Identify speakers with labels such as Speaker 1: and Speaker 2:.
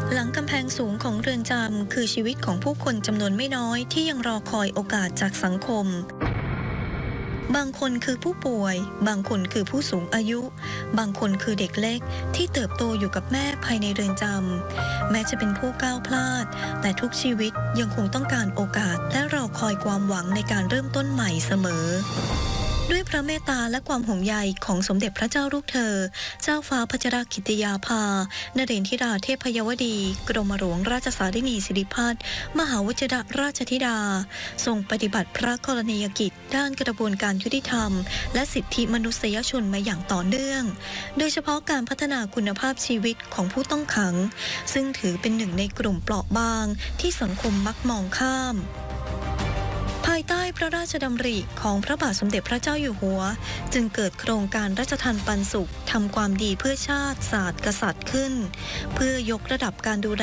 Speaker 1: หลังกำแพงสูงของเรือนจำคือชีวิตของผู้คนจำนวนไม่น้อยที่ยังรอคอยโอกาสจากสังคมบางคนคือผู้ป่วยบางคนคือผู้สูงอายุบางคนคือเด็กเล็กที่เติบโตอยู่กับแม่ภายในเรือนจำแม้จะเป็นผู้ก้าวพลาดแต่ทุกชีวิตยังคงต้องการโอกาสและรอคอยความหวังในการเริ่มต้นใหม่เสมอด้วยพระเมตตาและความห่วงใยของสมเด็จพระเจ้าลูกเธอเจ้าฟ้าพัชรกิติยาภานเรนทิราเทพยวดีกรมหลวงราชสารินีสิริพัฒน์มหาวชิรราชธิดาทรงปฏิบัติพระกรณียกิจด้านกระบวนการยุติธรรมและสิทธิมนุษยชนมาอย่างต่อเนื่องโดยเฉพาะการพัฒนาคุณภาพชีวิตของผู้ต้องขังซึ่งถือเป็นหนึ่งในกลุ่มเปราะบางที่สังคมมักมองข้ามภายใต้พระราชดำริของพระบาทสมเด็จพระเจ้าอยู่หัวจึงเกิดโครงการราชทานปันสุขทำความดีเพื่อชาติศาสตร์กษัตริย์ขึ้นเพื่อยกระดับการดูแล